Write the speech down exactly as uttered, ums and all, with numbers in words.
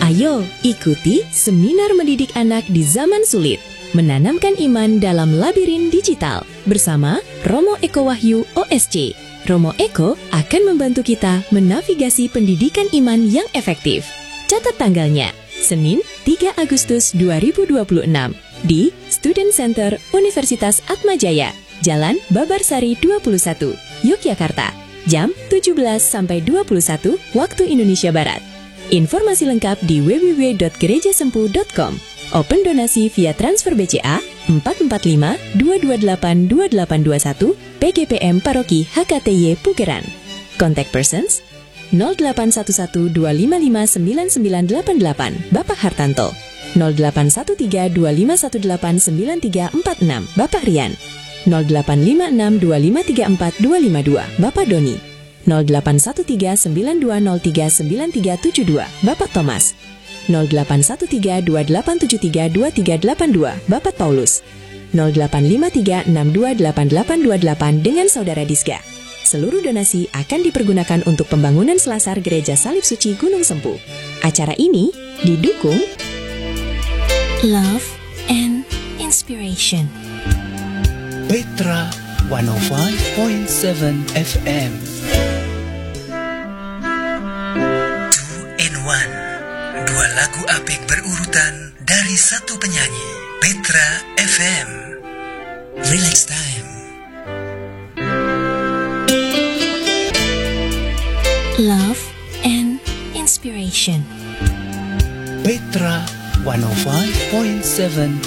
Ayo, ikuti seminar mendidik anak di zaman sulit. Menanamkan iman dalam labirin digital bersama Romo Eko Wahyu O S C. Romo Eko akan membantu kita menavigasi pendidikan iman yang efektif. Catat tanggalnya, Senin tiga Agustus dua ribu dua puluh enam di Student Center Universitas Atmajaya, Jalan Babarsari dua puluh satu, Yogyakarta. Jam tujuh belas sampai dua puluh satu waktu Indonesia Barat. Informasi lengkap di w w w dot gereja sempu dot com. Open donasi via transfer B C A empat empat lima dua dua delapan dua delapan dua satu P G P M Paroki H K T Y Pugeran. Contact persons nol delapan satu satu dua lima lima sembilan sembilan delapan delapan Bapak Hartanto, nol delapan satu tiga dua lima satu delapan sembilan tiga empat enam Bapak Rian, nol delapan lima enam dua lima tiga empat dua lima dua Bapak Doni, nol delapan satu tiga sembilan dua nol tiga sembilan tiga tujuh dua Bapak Thomas, nol delapan satu tiga dua delapan tujuh tiga dua tiga delapan dua Bapak Paulus, nol delapan lima tiga enam dua delapan delapan dua delapan dengan Saudara Diska. Seluruh donasi akan dipergunakan untuk pembangunan selasar Gereja Salib Suci Gunung Sempu. Acara ini didukung Love and Inspiration, Petra seratus lima koma tujuh F M. Two in one, dua lagu apik berurutan dari satu penyanyi. Petra F M, Relax Time. Love and Inspiration, Petra seratus lima koma tujuh